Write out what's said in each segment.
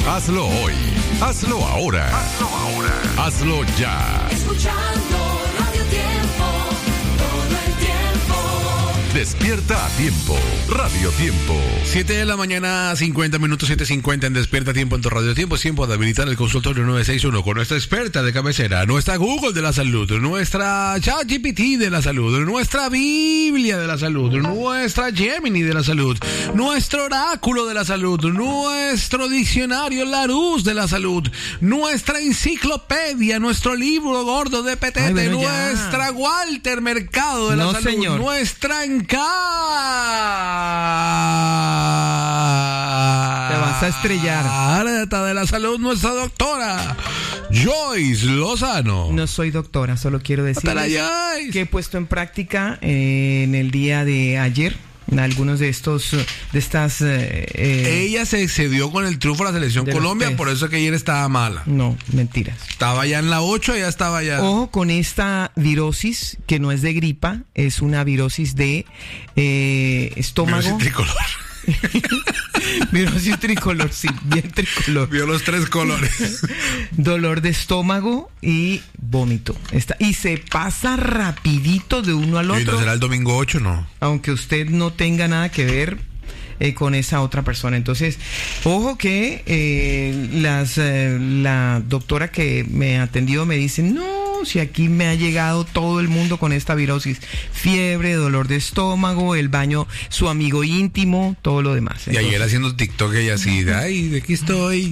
Hazlo hoy. Hazlo ahora. Hazlo ya. Escuchando Radio Tiempo, todo el tiempo. Despierta a tiempo. Radio Tiempo. 7:50 a.m, 7:50 en Despierta a Tiempo en tu Radio Tiempo. Es tiempo de habilitar el consultorio 961 con nuestra experta de cabecera, nuestra Google de la salud, nuestra ChatGPT de la salud, nuestra Biblia de la salud, nuestra Gemini de la salud, nuestro oráculo de la salud, nuestro diccionario Larousse de la salud, nuestra enciclopedia, nuestro libro gordo de Petete, nuestra Walter Mercado de la salud, señor. Nuestra te vas a estrellar. Carta de la salud, nuestra doctora Joyce Lozano. No soy doctora, solo quiero decirles que he puesto en práctica en el día de ayer algunos de estas ella se excedió con el triunfo de la selección Colombia, por eso es que ayer estaba mala. No, mentiras. Estaba ya en la 8, ya estaba ya. Ojo con esta virosis, que no es de gripa, es una virosis de estómago. Virosis tricolor. Virosis tricolor, sí, bien tricolor. Vio los 3 colores. Dolor de estómago y vómito. Y se pasa rapidito de uno al otro. ¿Y entonces será el domingo 8, no? Aunque usted no tenga nada que ver con esa otra persona. Entonces, ojo que la doctora que me atendió me dice, no, si aquí me ha llegado todo el mundo con esta virosis, fiebre, dolor de estómago, el baño, su amigo íntimo, todo lo demás. Entonces, y ayer haciendo TikTok ella así, ay, de aquí estoy.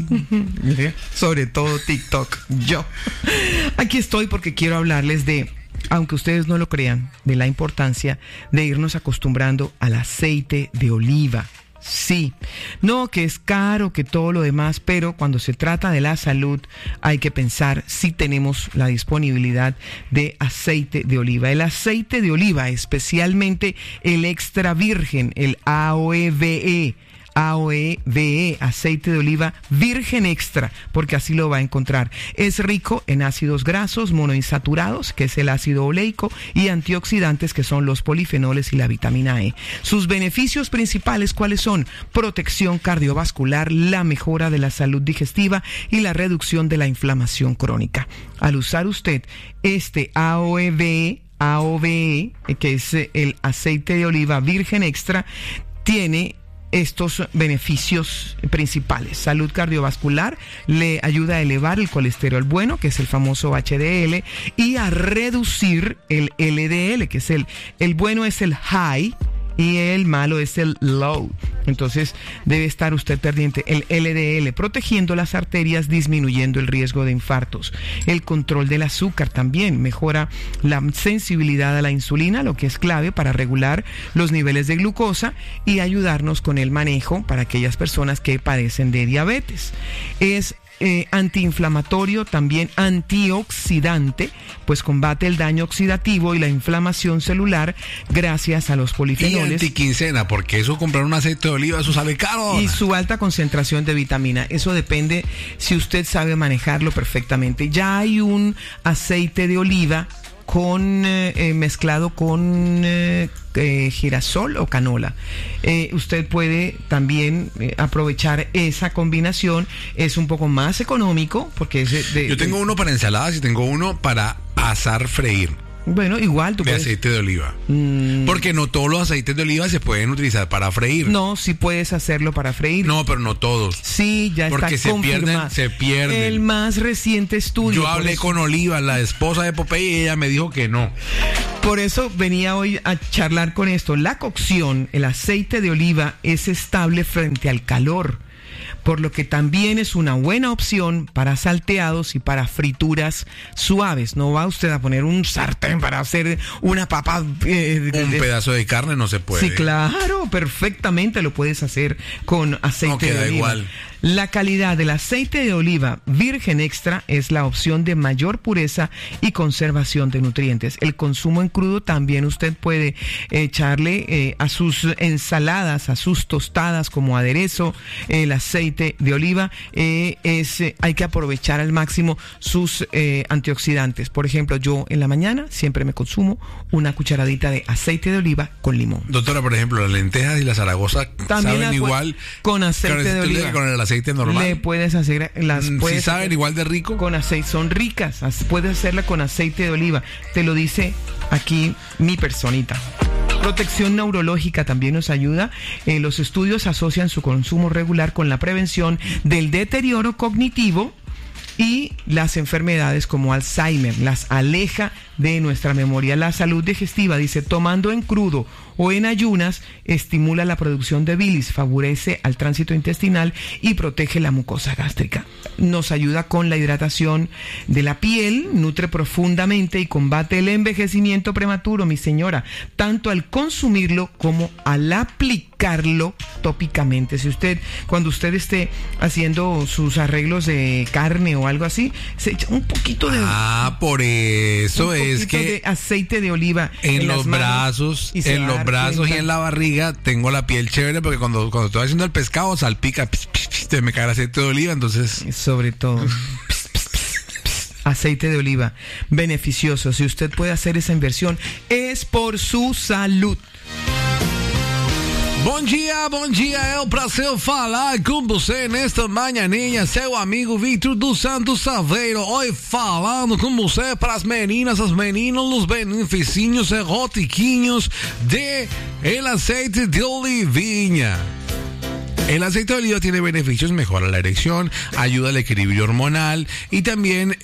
Sobre todo TikTok, yo. Aquí estoy porque quiero hablarles de, aunque ustedes no lo crean, de la importancia de irnos acostumbrando al aceite de oliva. Sí, no que es caro, que todo lo demás, pero cuando se trata de la salud hay que pensar si tenemos la disponibilidad de aceite de oliva. El aceite de oliva, especialmente el extra virgen, el AOVE, aceite de oliva virgen extra, porque así lo va a encontrar. Es rico en ácidos grasos monoinsaturados, que es el ácido oleico, y antioxidantes, que son los polifenoles y la vitamina E. Sus beneficios principales, ¿cuáles son? Protección cardiovascular, la mejora de la salud digestiva y la reducción de la inflamación crónica. Al usar usted este AOVE, que es el aceite de oliva virgen extra, tiene estos beneficios principales. Salud cardiovascular, le ayuda a elevar el colesterol bueno, que es el famoso HDL, y a reducir el LDL, que es el bueno es el high y el malo es el low. Entonces debe estar usted pendiente. El LDL, protegiendo las arterias, disminuyendo el riesgo de infartos. El control del azúcar también mejora la sensibilidad a la insulina, lo que es clave para regular los niveles de glucosa y ayudarnos con el manejo para aquellas personas que padecen de diabetes. Es antiinflamatorio, también antioxidante, pues combate el daño oxidativo y la inflamación celular gracias a los polifenoles. Y antiquincena, porque eso comprar un aceite de oliva, eso sale caro. Y su alta concentración de vitamina, eso depende si usted sabe manejarlo perfectamente. Ya hay un aceite de oliva mezclado con girasol o canola. Usted puede también aprovechar esa combinación. Es un poco más económico porque es yo tengo uno para ensaladas y tengo uno para asar, freír. Bueno, igual tú puedes... aceite de oliva. Porque no todos los aceites de oliva se pueden utilizar para freír. No, sí puedes hacerlo para freír. No, pero no todos. Sí, ya porque está confirmado. Porque se pierden. El más reciente estudio. Yo hablé con Oliva, la esposa de Popeye, y ella me dijo que no. Por eso venía hoy a charlar con esto. La cocción, el aceite de oliva es estable frente al calor, por lo que también es una buena opción para salteados y para frituras suaves. No va usted a poner un sartén para hacer una papa. Un pedazo de carne no se puede. Sí, claro, perfectamente lo puedes hacer con aceite de oliva. Igual. La calidad del aceite de oliva virgen extra es la opción de mayor pureza y conservación de nutrientes. El consumo en crudo también usted puede echarle a sus ensaladas, a sus tostadas como aderezo, el aceite aceite de oliva, hay que aprovechar al máximo sus antioxidantes. Por ejemplo, yo en la mañana siempre me consumo una cucharadita de aceite de oliva con limón. Doctora, por ejemplo, las lentejas y la Zaragoza También saben igual con aceite de oliva. Con el aceite normal. Le puedes hacer ¿Sí saben igual de rico? Con aceite, son ricas. Puedes hacerla con aceite de oliva. Te lo dice aquí mi personita. Protección neurológica también nos ayuda. Los estudios asocian su consumo regular con la prevención del deterioro cognitivo y las enfermedades como Alzheimer. Las aleja de nuestra memoria. La salud digestiva, dice, tomando en crudo o en ayunas, estimula la producción de bilis, favorece al tránsito intestinal y protege la mucosa gástrica. Nos ayuda con la hidratación de la piel, nutre profundamente y combate el envejecimiento prematuro, mi señora, tanto al consumirlo como al aplicarlo tópicamente. Si usted, cuando usted esté haciendo sus arreglos de carne o algo así, se echa un poquito de... por eso es que de aceite de oliva en los brazos, y en la barriga tengo la piel chévere, porque cuando estoy haciendo el pescado salpica, me cae el aceite de oliva, entonces sobre todo aceite de oliva, beneficioso. Si usted puede hacer esa inversión, es por su salud. Bom dia, é um prazer falar com você nesta manhãinha, seu amigo Victor dos Santos Saveiro, hoje falando com você para as meninas, os meninos, os beneficinhos erotiquinhos de el aceite de olivinha. El aceite de oliva tiene beneficios, mejora la erección, ayuda al equilibrio hormonal y también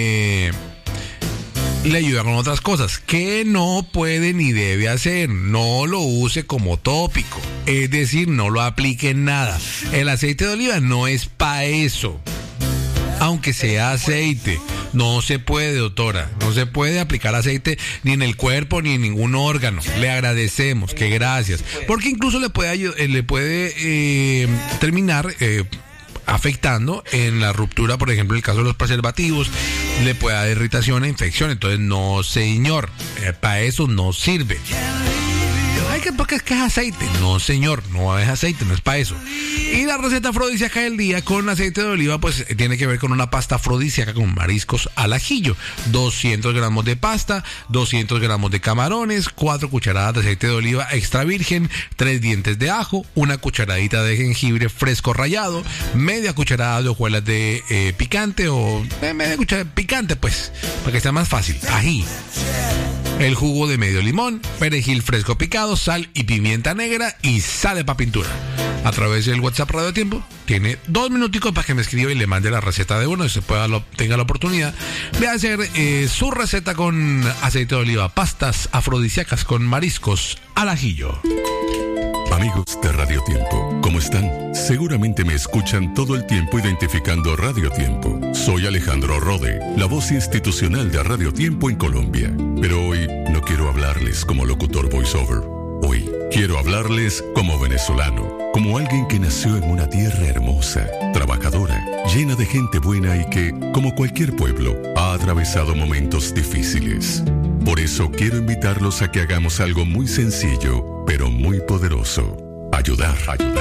le ayuda con otras cosas que no puede ni debe hacer. No lo use como tópico, es decir, no lo aplique en nada. El aceite de oliva no es para eso. Aunque sea aceite, no se puede, doctora, no se puede aplicar aceite ni en el cuerpo ni en ningún órgano. Le agradecemos, que gracias, porque incluso le puede terminar afectando en la ruptura, por ejemplo, en el caso de los preservativos, le puede dar irritación e infección. Entonces, no, señor, para eso no sirve. Ay, porque es que es aceite. No, señor, no es aceite, no es para eso. Y la receta afrodisíaca del día con aceite de oliva, pues tiene que ver con una pasta afrodisíaca con mariscos al ajillo. 200 gramos de pasta, 200 gramos de camarones, 4 cucharadas de aceite de oliva extra virgen, 3 dientes de ajo, una cucharadita de jengibre fresco rallado, media cucharada de hojuelas de picante o media cucharada picante, pues, para que sea más fácil. Ají. El jugo de medio limón, perejil fresco picado, sal y pimienta negra y sale para pintura. A través del WhatsApp Radio Tiempo, tiene 2 minuticos para que me escriba y le mande la receta de uno, y se tenga la oportunidad de hacer su receta con aceite de oliva, pastas afrodisíacas con mariscos al ajillo. Amigos de Radio Tiempo, ¿cómo están? Seguramente me escuchan todo el tiempo identificando Radio Tiempo. Soy Alejandro Rode, la voz institucional de Radio Tiempo en Colombia. Pero hoy no quiero hablarles como locutor voiceover. Hoy quiero hablarles como venezolano, como alguien que nació en una tierra hermosa, trabajadora, llena de gente buena y que, como cualquier pueblo, ha atravesado momentos difíciles. Por eso quiero invitarlos a que hagamos algo muy sencillo, pero muy poderoso. Ayudar.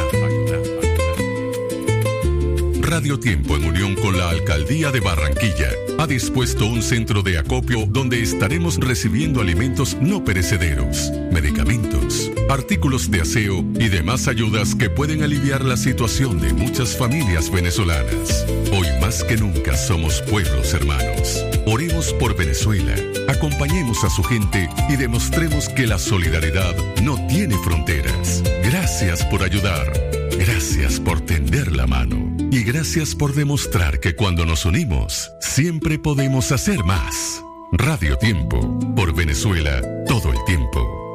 Radio Tiempo, en unión con la Alcaldía de Barranquilla, ha dispuesto un centro de acopio donde estaremos recibiendo alimentos no perecederos, medicamentos, artículos de aseo y demás ayudas que pueden aliviar la situación de muchas familias venezolanas. Hoy más que nunca somos pueblos hermanos. Oremos por Venezuela, acompañemos a su gente y demostremos que la solidaridad no tiene fronteras. Gracias por ayudar, gracias por tender la mano y gracias por demostrar que cuando nos unimos, siempre podemos hacer más. Radio Tiempo, por Venezuela, todo el tiempo.